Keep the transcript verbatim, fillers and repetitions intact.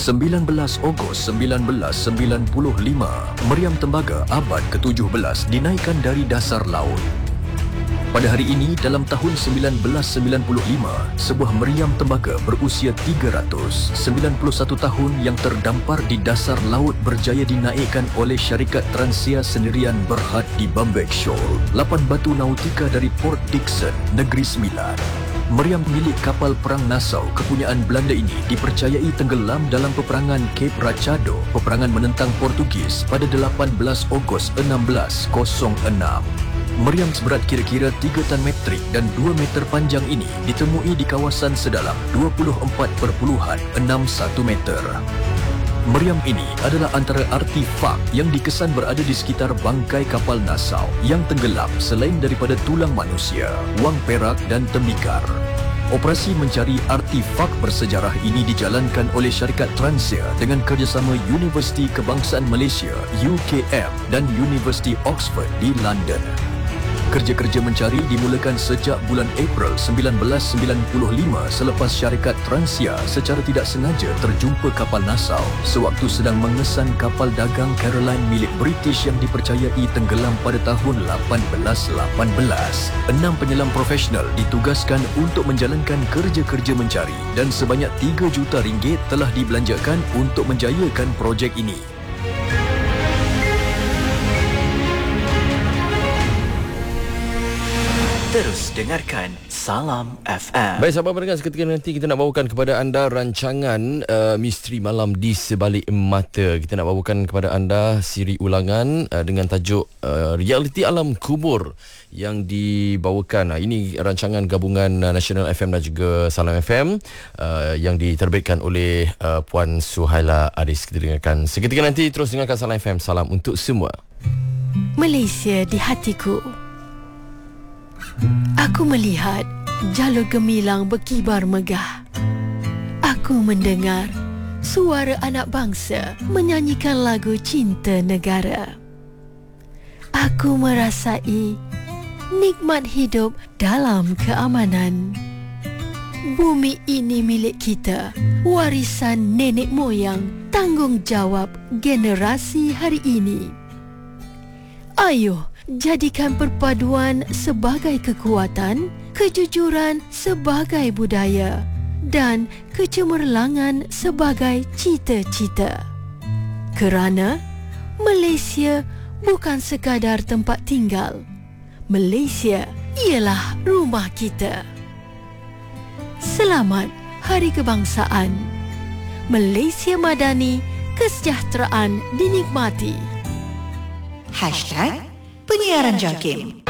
sembilan belas Ogos seribu sembilan ratus sembilan puluh lima, meriam tembaga abad ke tujuh belas dinaikkan dari dasar laut. Pada hari ini, dalam tahun seribu sembilan ratus sembilan puluh lima, sebuah meriam tembaga berusia tiga ratus sembilan puluh satu tahun yang terdampar di dasar laut berjaya dinaikkan oleh syarikat Transia sendirian berhad di Bambeck Shoal, lapan batu nautika dari Port Dickson, Negeri Sembilan. Meriam milik kapal perang Nassau kepunyaan Belanda ini dipercayai tenggelam dalam peperangan Cape Rachado, peperangan menentang Portugis pada delapan belas Ogos seribu enam ratus enam. Meriam seberat kira-kira tiga tan metrik dan dua meter panjang ini ditemui di kawasan sedalam dua puluh empat perpuluhan enam satu meter. Meriam ini adalah antara artifak yang dikesan berada di sekitar bangkai kapal Nassau yang tenggelam selain daripada tulang manusia, wang perak dan tembikar. Operasi mencari artifak bersejarah ini dijalankan oleh syarikat Transia dengan kerjasama Universiti Kebangsaan Malaysia U K M dan Universiti Oxford di London. Kerja-kerja mencari dimulakan sejak bulan April seribu sembilan ratus sembilan puluh lima selepas syarikat Transia secara tidak sengaja terjumpa kapal Nassau sewaktu sedang mengesan kapal dagang Caroline milik British yang dipercayai tenggelam pada tahun lapan belas lapan belas. Enam penyelam profesional ditugaskan untuk menjalankan kerja-kerja mencari dan sebanyak tiga juta ringgit telah dibelanjakan untuk menjayakan projek ini. Terus dengarkan Salam F M. Baik, sahabat pendengar, seketika nanti kita nak bawakan kepada anda rancangan uh, Misteri Malam di Sebalik Mata. Kita nak bawakan kepada anda siri ulangan uh, dengan tajuk uh, Realiti Alam Kubur yang dibawakan. Uh, ini rancangan gabungan uh, National F M dan juga Salam F M uh, yang diterbitkan oleh uh, Puan Suhaila Aris. Kita dengarkan seketika nanti. Terus dengarkan Salam F M. Salam untuk semua. Malaysia di hatiku. Aku melihat jalur gemilang berkibar megah. Aku mendengar suara anak bangsa menyanyikan lagu cinta negara. Aku merasai nikmat hidup dalam keamanan. Bumi ini milik kita, warisan nenek moyang, tanggungjawab generasi hari ini. Ayo, jadikan perpaduan sebagai kekuatan, kejujuran sebagai budaya dan kecemerlangan sebagai cita-cita. Kerana Malaysia bukan sekadar tempat tinggal. Malaysia ialah rumah kita. Selamat Hari Kebangsaan. Malaysia Madani, kesejahteraan dinikmati. Hashtag Penyiaran Jakim.